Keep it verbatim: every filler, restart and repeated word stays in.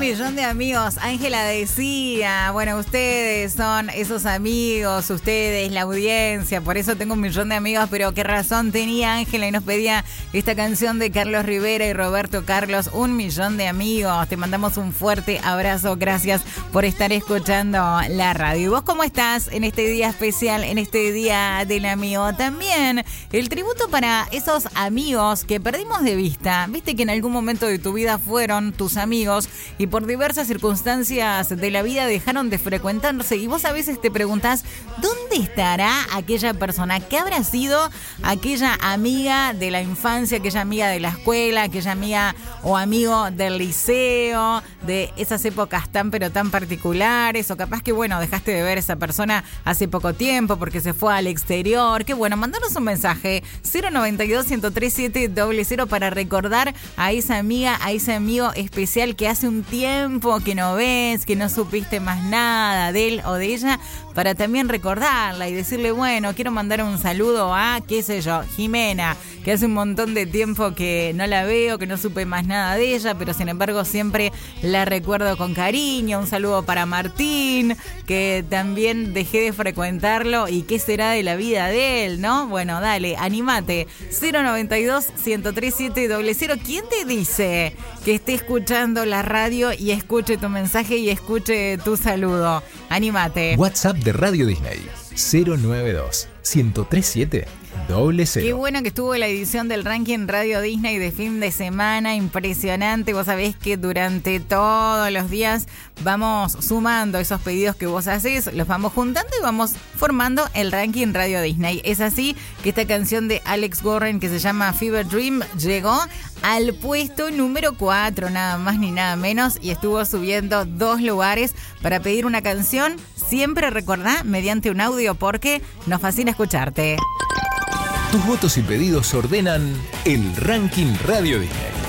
millón de amigos. Ángela decía, bueno, ustedes son esos amigos, ustedes, la audiencia, por eso tengo un millón de amigos, pero qué razón tenía Ángela y nos pedía esta canción de Carlos Rivera y Roberto Carlos, Un millón de amigos. Te mandamos un fuerte abrazo, gracias por estar escuchando la radio. ¿Y vos cómo estás en este día especial, en este día del amigo? También el tributo para esos amigos que perdimos de vista. Viste que en algún momento de tu vida fueron tus amigos y por diversas circunstancias de la vida dejaron de frecuentarse y vos a veces te preguntás, ¿dónde estará aquella persona? ¿Qué habrá sido aquella amiga de la infancia, aquella amiga de la escuela, aquella amiga o amigo del liceo, de esas épocas tan pero tan particulares? O capaz que, bueno, dejaste de ver a esa persona hace poco tiempo porque se fue al exterior. Qué bueno, mandanos un mensaje cero noventa y dos, ciento tres siete, cero cero para recordar a esa amiga, a ese amigo especial que hace un tiempo que no ves, que no supiste más nada de él o de ella, para también recordarla y decirle, bueno, quiero mandar un saludo a, qué sé yo, Jimena, que hace un montón de tiempo que no la veo, que no supe más nada de ella, pero sin embargo siempre la recuerdo con cariño. Un saludo para Martín, que también dejé de frecuentarlo y qué será de la vida de él, ¿no? Bueno, dale, animate. cero noventa y dos, ciento tres siete, cero cero. ¿Quién te dice que esté escuchando la radio y escuche tu mensaje y escuche tu saludo? Animate. WhatsApp de Radio Disney cero noventa y dos, ciento treinta y siete, cero cero. Qué bueno que estuvo la edición del ranking Radio Disney de fin de semana, impresionante. Vos sabés que durante todos los días vamos sumando esos pedidos que vos hacés, los vamos juntando y vamos formando el ranking Radio Disney. Es así que esta canción de Alex Warren que se llama Fever Dream llegó al puesto número cuatro, nada más ni nada menos, y estuvo subiendo dos lugares para pedir una canción. Siempre recordá mediante un audio porque nos fascina escucharte. Tus votos y pedidos ordenan el ranking Radio Disney.